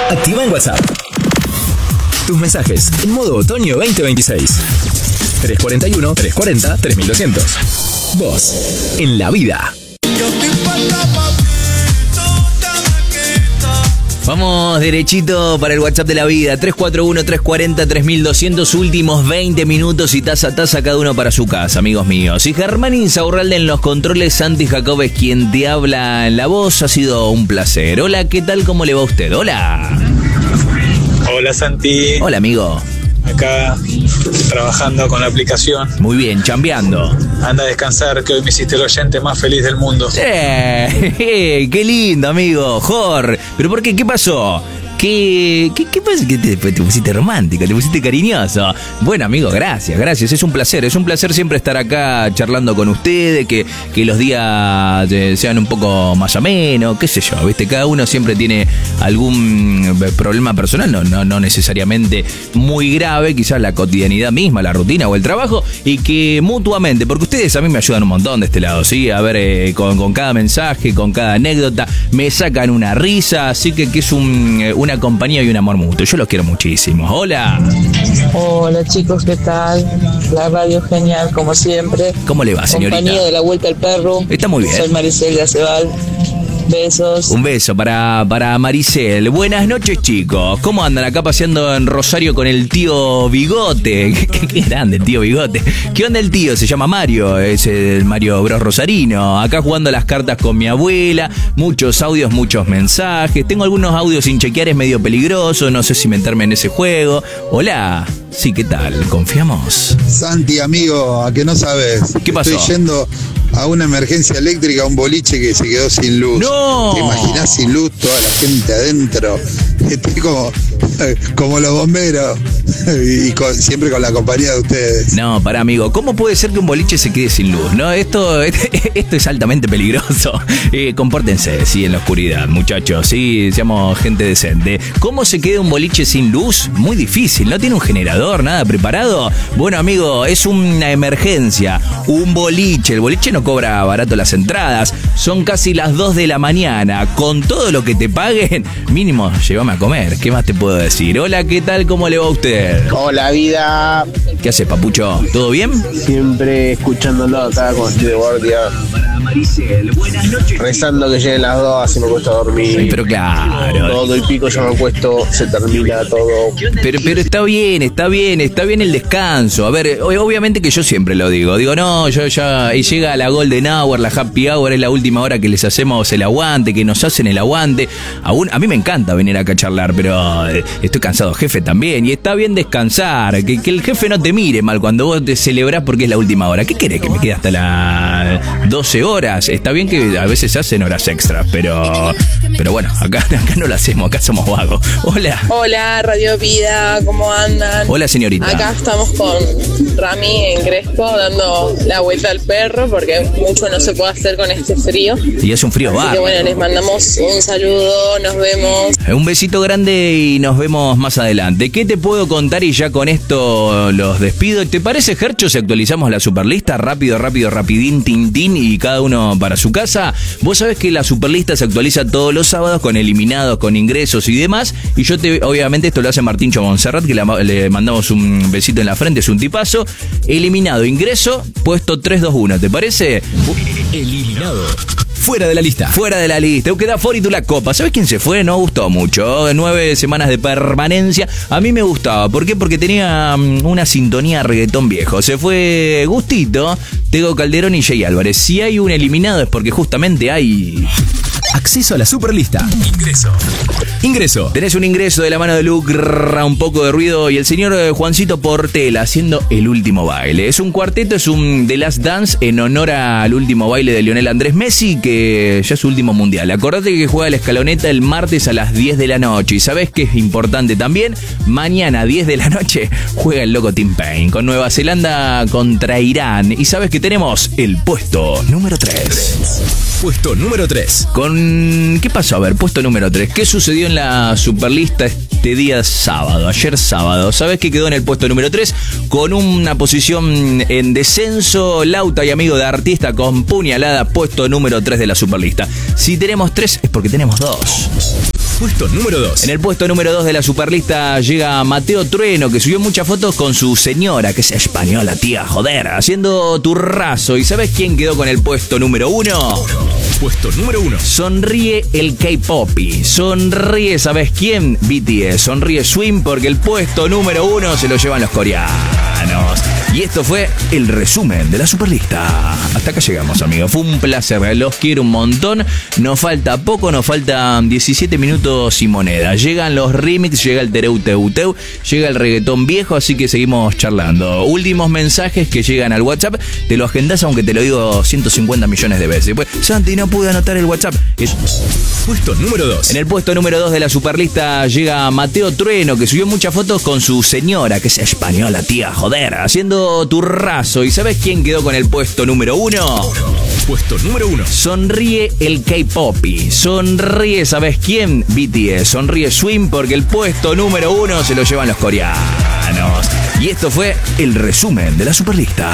Activa en WhatsApp tus mensajes en modo otoño 2026. 341-340-3200. Vos, en la vida. Vamos derechito para el WhatsApp de la vida. 341-340-3200. Últimos 20 minutos y taza a taza cada uno para su casa, amigos míos. Y Germán Insaurralde en los controles. Santi Jacob es quien te habla en la voz. Ha sido un placer. Hola, ¿qué tal? ¿Cómo le va a usted? Hola. Hola, Santi. Hola, amigo. Acá trabajando con la aplicación. Muy bien, chambeando. Anda a descansar, que hoy me hiciste el oyente más feliz del mundo. ¡Qué lindo, amigo! Jor, ¿pero por qué? ¿Qué pasó? ¿Qué pasa? Que te pusiste romántico, te pusiste cariñoso. Bueno, amigo, gracias. Es un placer siempre estar acá charlando con ustedes, que los días sean un poco más amenos, qué sé yo, ¿viste? Cada uno siempre tiene algún problema personal, no necesariamente muy grave, quizás la cotidianidad misma, la rutina o el trabajo, y que mutuamente, porque ustedes a mí me ayudan un montón de este lado, ¿sí? A ver, con cada mensaje, con cada anécdota, me sacan una risa, así que es una compañía y un amor mutuo. Yo los quiero muchísimo. Hola. Hola, chicos, ¿qué tal? La radio genial, como siempre. ¿Cómo le va, señorita? Compañía de La Vuelta al Perro. Está muy bien. Soy Maricel de Acebal. Besos. Un beso para Maricel. Buenas noches, chicos. ¿Cómo andan acá paseando en Rosario con el tío Bigote? Qué grande el tío Bigote. ¿Qué onda el tío? Se llama Mario. Es el Mario Bros Rosarino. Acá jugando las cartas con mi abuela. Muchos audios, muchos mensajes. Tengo algunos audios sin chequear, es medio peligroso. No sé si meterme en ese juego. Hola. Sí, ¿qué tal? ¿Confiamos? Santi, amigo, ¿a que no sabes? ¿Qué pasó? Estoy yendo a una emergencia eléctrica, a un boliche que se quedó sin luz. ¡No! ¿Te imaginás sin luz, toda la gente adentro? Estoy como los bomberos y siempre con la compañía de ustedes. No, pará, amigo. ¿Cómo puede ser que un boliche se quede sin luz? No, esto es altamente peligroso. Compórtense, sí, en la oscuridad, muchachos. Sí, seamos gente decente. ¿Cómo se queda un boliche sin luz? Muy difícil. ¿No tiene un generador, nada preparado? Bueno, amigo, es una emergencia. Un boliche. El boliche no cobra barato las entradas. Son casi las 2 de la mañana. Con todo lo que te paguen, mínimo, llévame a comer. ¿Qué más te puedo decir? Hola, ¿qué tal? ¿Cómo le va a usted? Hola, vida. ¿Qué haces, papucho? ¿Todo bien? Siempre escuchándolo acá con estoy de guardia. Rezando que lleguen las 2, así me cuesta dormir. Pero claro. Todo el pico yo me acuesto, se termina todo. Pero está bien el descanso. A ver, obviamente que yo siempre lo digo. Digo, no, yo ya... Y llega la Golden Hour, la Happy Hour, es la última hora que les hacemos el aguante, que nos hacen el aguante. A mí me encanta venir acá a charlar, pero estoy cansado, jefe, también. Y está bien descansar, que el jefe no te mire mal cuando vos te celebrás porque es la última hora. ¿Qué querés? ¿Que me quede hasta las 12 horas? Está bien que a veces se hacen horas extras, pero bueno, acá no lo hacemos, acá somos vagos. Hola. Hola, Radio Vida, ¿cómo andan? Hola, señorita. Acá estamos con Rami en Crespo dando la vuelta al perro porque mucho no se puede hacer con este frío. Y es un frío Así que bueno, les mandamos un saludo, nos vemos. Un besito grande y nos vemos más adelante. ¿Qué te puedo contar? Y ya con esto los despido. ¿Te parece, Gercho, si actualizamos la superlista? Rápido, rapidín, tintín, y cada uno para su casa. Vos sabés que la superlista se actualiza todos los sábados con eliminados, con ingresos y demás. Y obviamente esto lo hace Martincho Monserrat, que le mandamos un besito en la frente, es un tipazo. Eliminado, ingreso, puesto 3-2-1, ¿te parece? Eliminado. Fuera de la lista. Queda Fori la copa. ¿Sabes quién se fue? No gustó mucho. 9 semanas de permanencia. A mí me gustaba. ¿Por qué? Porque tenía una sintonía reggaetón viejo. Se fue Gustito, Tego Calderón y Jay Álvarez. Si hay un eliminado es porque justamente hay... Acceso a la superlista. Ingreso. Tenés un ingreso de la mano de Luke, un poco de ruido, y el señor Juancito Portela haciendo el último baile. Es un cuarteto, es un The Last Dance en honor al último baile de Lionel Andrés Messi, que ya es su último mundial. Acordate que juega la Escaloneta el martes a las 10 de la noche. Y sabés que es importante también, mañana a 10 de la noche juega el loco Tim Payne con Nueva Zelanda contra Irán. Y sabés que tenemos el puesto número 3. Puesto número 3. ¿Qué pasó? A ver, puesto número 3. ¿Qué sucedió en la superlista este día sábado? Ayer sábado. ¿Sabés qué quedó en el puesto número 3? Con una posición en descenso. Lauta y Amigo de Artista con Puñalada, puesto número 3 de la superlista. Si tenemos 3 es porque tenemos 2. Puesto número 2. En el puesto número 2 de la superlista llega Mateo Trueno, que subió muchas fotos con su señora, que es española, tía, joder, haciendo turrazo. ¿Y sabes quién quedó con el puesto número 1? Puesto número 1. Sonríe el K-Poppy. Sonríe, ¿sabes quién? BTS. Sonríe Swim, porque el puesto número 1 se lo llevan los coreanos. Y esto fue el resumen de la superlista. Hasta acá llegamos, amigos. Fue un placer. Los quiero un montón. Nos falta poco, nos faltan 17 minutos y moneda. Llegan los remix, llega el tereu teu teu, llega el reggaetón viejo, así que seguimos charlando. Últimos mensajes que llegan al WhatsApp. Te lo agendás, aunque te lo digo 150 millones de veces. Pues, Santi, no pude anotar el WhatsApp. Puesto número 2. En el puesto número 2 de la superlista llega Mateo Trueno, que subió muchas fotos con su señora, que es española, tía, joder, haciendo turrazo. ¿Y sabes quién quedó con el puesto número 1? Puesto número 1. Sonríe el K-Poppy. Sonríe, ¿sabes quién? BTS. Sonríe Swim, porque el puesto número 1 se lo llevan los coreanos. Y esto fue el resumen de la superlista.